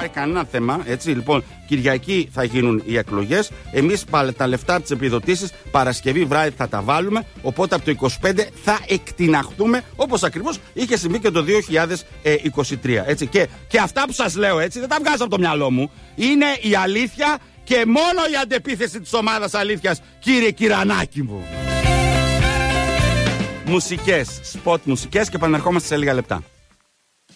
υπάρχει κανένα θέμα. Έτσι, λοιπόν, Κυριακή θα γίνουν οι εκλογές. Εμείς τα λεφτά από τις επιδοτήσεις Παρασκευή βράδυ θα τα βάλουμε. Οπότε από το 25 θα εκτιναχτούμε, όπως ακριβώς είχε συμβεί και το 2023. Έτσι. Και αυτά που σας λέω, έτσι, δεν τα βγάζω από το μυαλό μου. Είναι η αλήθεια και μόνο η αντεπίθεση της ομάδας αλήθειας, κύριε Κυρανάκη μου. Μουσικές, σποτ μουσικές, και επανερχόμαστε σε λίγα λεπτά.